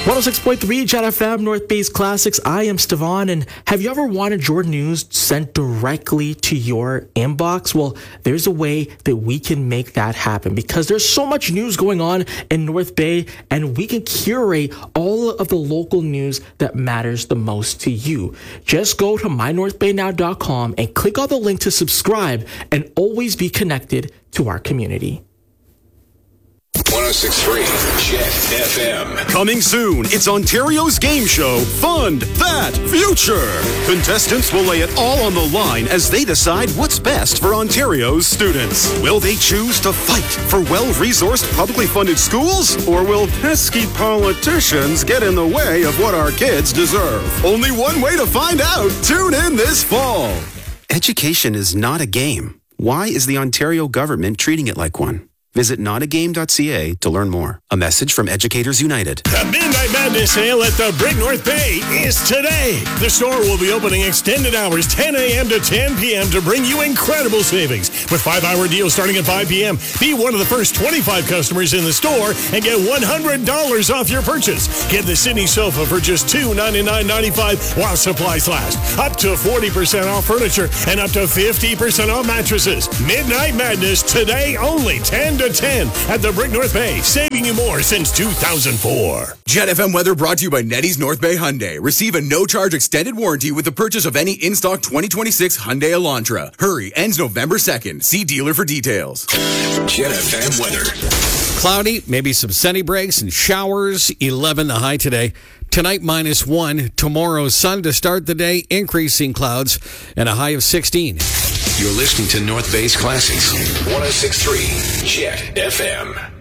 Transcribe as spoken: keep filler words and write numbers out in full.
one oh six point three Jet F M, North Bay's Classics. I am Stevan, and have you ever wanted your news sent directly to your inbox? Well, there's a way that we can make that happen because there's so much news going on in North Bay, and we can curate all of the local news that matters the most to you. Just go to my north bay now dot com and click on the link to subscribe and always be connected to our community. one oh six point three Jet F M. Coming soon, it's Ontario's game show, Fund That Future. Contestants will lay it all on the line as they decide what's best for Ontario's students. Will they choose to fight for well-resourced, publicly funded schools? Or will pesky politicians get in the way of what our kids deserve? Only one way to find out. Tune in this fall. Education is not a game. Why is the Ontario government treating it like one? Visit not a game dot c a to learn more. A message from Educators United. The Midnight Madness sale at the Brick North Bay is today. The store will be opening extended hours ten a.m. to ten p.m. to bring you incredible savings. With five-hour deals starting at five p.m. Be one of the first twenty-five customers in the store and get one hundred dollars off your purchase. Get the Sydney sofa for just two hundred ninety-nine dollars and ninety-five cents while supplies last. Up to forty percent off furniture and up to fifty percent off mattresses. Midnight Madness today only, ten to ten at the Brick North Bay, saving you more since two thousand four. Jet F M weather brought to you by Nettie's North Bay Hyundai. Receive a no-charge extended warranty with the purchase of any in-stock twenty twenty-six Hyundai Elantra. Hurry, ends November second. See dealer for details. Jet F M weather. Cloudy, maybe some sunny breaks and showers. eleven the high today. Tonight, minus one. Tomorrow, sun to start the day, increasing clouds, and a high of sixteen. You're listening to North Bay's Classics. one oh six point three Jet F M.